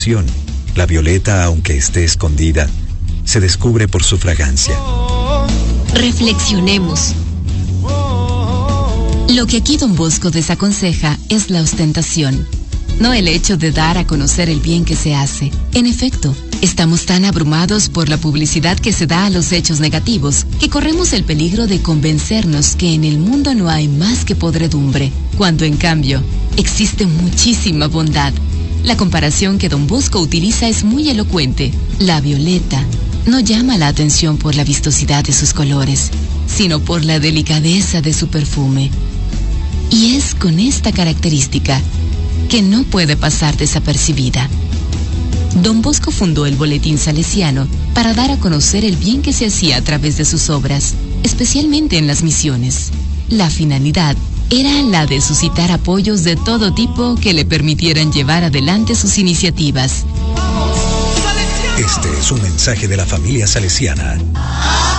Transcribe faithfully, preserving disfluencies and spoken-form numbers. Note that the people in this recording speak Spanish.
La violeta, aunque esté escondida, se descubre por su fragancia. Reflexionemos. Lo que aquí Don Bosco desaconseja es la ostentación, no el hecho de dar a conocer el bien que se hace. En efecto, estamos tan abrumados por la publicidad que se da a los hechos negativos que corremos el peligro de convencernos que en el mundo no hay más que podredumbre, cuando en cambio existe muchísima bondad. La comparación que Don Bosco utiliza es muy elocuente. La violeta no llama la atención por la vistosidad de sus colores, sino por la delicadeza de su perfume. Y es con esta característica que no puede pasar desapercibida. Don Bosco fundó el Boletín Salesiano para dar a conocer el bien que se hacía a través de sus obras, especialmente en las misiones. La finalidad era la de suscitar apoyos de todo tipo que le permitieran llevar adelante sus iniciativas. Este es un mensaje de la familia salesiana.